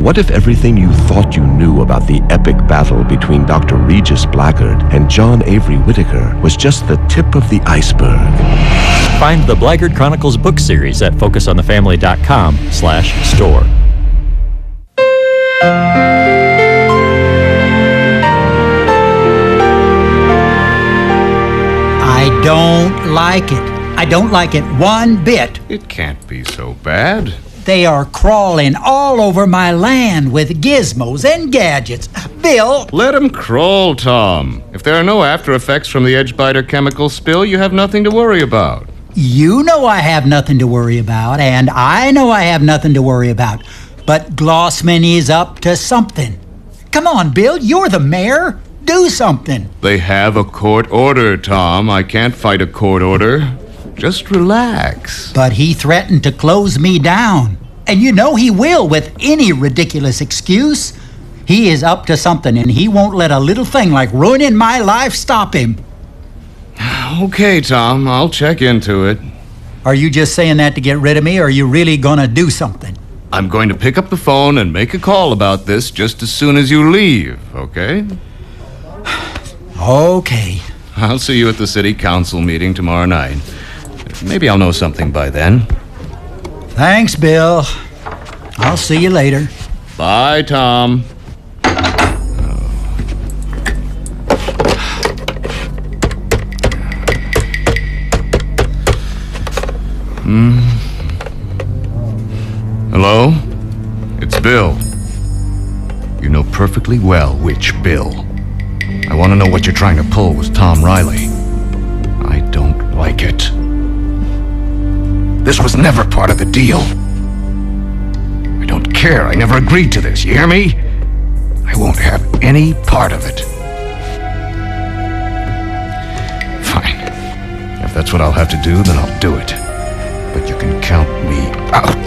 What if everything you thought you knew about the epic battle between Dr. Regis Blackguard and John Avery Whittaker was just the tip of the iceberg? Find the Blackguard Chronicles book series at focusonthefamily.com/store. I don't like it. I don't like it one bit. It can't be so bad. They are crawling all over my land with gizmos and gadgets. Bill! Let 'em crawl, Tom. If there are no after effects from the Edgebiter chemical spill, you have nothing to worry about. You know I have nothing to worry about, and I know I have nothing to worry about. But Glossman is up to something. Come on, Bill, you're the mayor. Do something. They have a court order, Tom. I can't fight a court order. Just relax. But he threatened to close me down. And you know he will with any ridiculous excuse. He is up to something, and he won't let a little thing like ruining my life stop him. Okay, Tom, I'll check into it. Are you just saying that to get rid of me, or are you really gonna do something? I'm going to pick up the phone and make a call about this just as soon as you leave, okay? Okay. I'll see you at the city council meeting tomorrow night. Maybe I'll know something by then. Thanks, Bill. I'll see you later. Bye, Tom. Hello? It's Bill. You know perfectly well which Bill. I want to know what you're trying to pull with Tom Riley. I don't like it. This was never part of the deal. I don't care. I never agreed to this. You hear me? I won't have any part of it. Fine. If that's what I'll have to do, then I'll do it. But you can count me out.